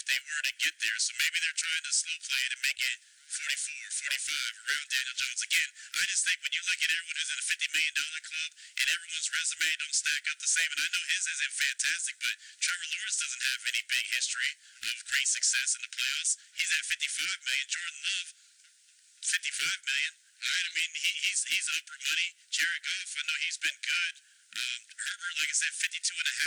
they were to get there. So maybe they're trying to slow play it and make it 44, 45 around Daniel Jones again. I just think when you look at everyone who's in a $50 million club and everyone's resume don't stack up the same, and I know his isn't fantastic, but Trevor Lawrence doesn't have any big history of great success in the playoffs. He's at 55 million. Jordan Love, 55 million. All right, I mean he's upper money. Jared Goff, I know he's been good. Herbert, like I said, 52 and a half.